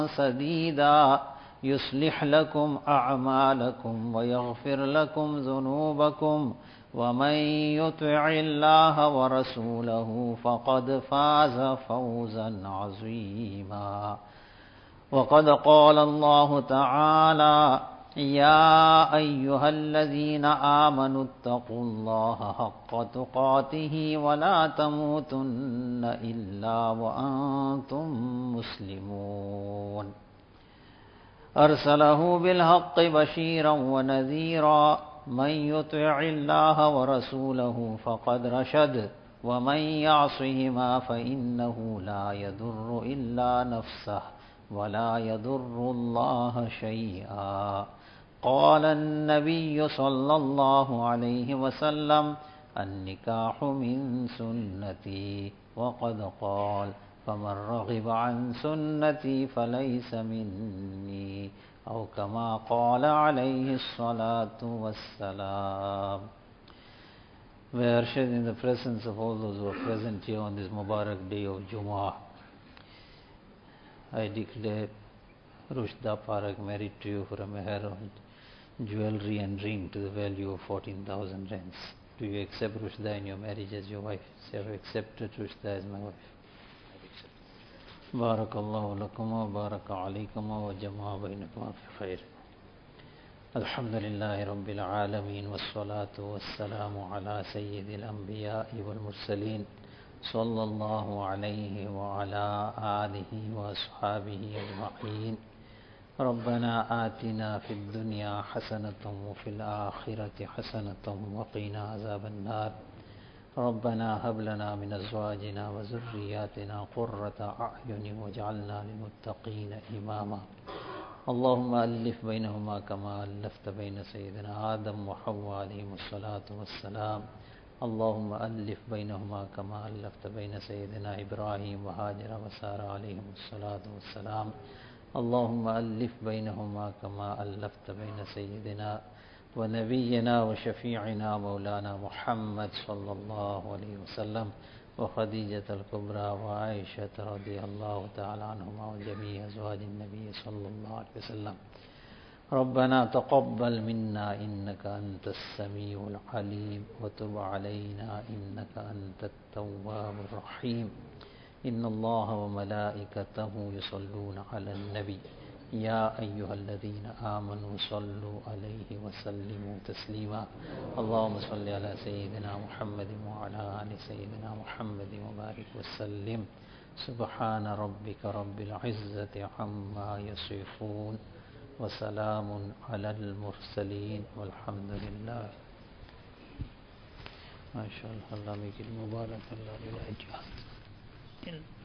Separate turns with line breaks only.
سديدا يصلح لكم أعمالكم ويغفر لكم ذنوبكم ومن يطع الله ورسوله فقد فاز فوزا عظيما. وقد قال الله تعالى: يا أيها الذين آمنوا اتقوا الله حق تقاته ولا تموتن إلا وأنتم مسلمون. أرسله بالحق بشيرا ونذيرا. من يطع الله ورسوله فقد رشد ومن يعصهما فإنه لا يضر إلا نفسه ولا يضر الله شيئا. قال النبي صلى الله عليه وسلم: النكاح من سنتي. وقد قال: فمن رغب عن سنتي فليس مني، أو كما قال عليه الصلاة والسلام. We are shared in the presence of all those who are present here on this Mubarak day of Jumu'ah. I declare Rushda Parak married to you for a meher of jewelry and ring to the value of 14,000 rands. Do you accept Rushda in your marriage as your wife? Say, I have accepted Rushda as my wife. بارك الله لكما وبارك عليكما وجمع بينكما في خير. الحمد لله رب العالمين، والصلاة والسلام على سيد الأنبياء والمرسلين صلى الله عليه وعلى آله وأصحابه أجمعين. ربنا آتنا في الدنيا حسنة وفي الآخرة حسنة وقنا عذاب النار. ربنا هب لنا من أزواجنا وذرياتنا قرة أعين واجعلنا للمتقين إماما. اللهم ألف بينهما كما ألفت بين سيدنا آدم وحواء عليهم الصلاة والسلام. اللهم ألف بينهما كما ألفت بين سيدنا إبراهيم وهاجر وسارة عليهم الصلاة والسلام. اللهم ألف بينهما كما ألفت بين سيدنا ونبينا وشفيعنا مولانا محمد صلى الله عليه وسلم وخديجة الكبرى وعائشة رضي الله تعالى عنهما وجميع أزواج النبي صلى الله عليه وسلم. ربنا تقبل منا إنك أنت السميع العليم وتب علينا إنك أنت التواب الرحيم. إن الله وملائكته يصلون على النبي يا أيها الذين آمنوا صلوا عليه وسلموا تسليما. اللهم صل على سيدنا محمد وعلى آل سيدنا محمد وبارك وسلم. سبحان ربك رب العزة عما يصفون وسلام على المرسلين والحمد لله. ما شاء الله. الله make it mubarak. Allah will adjust.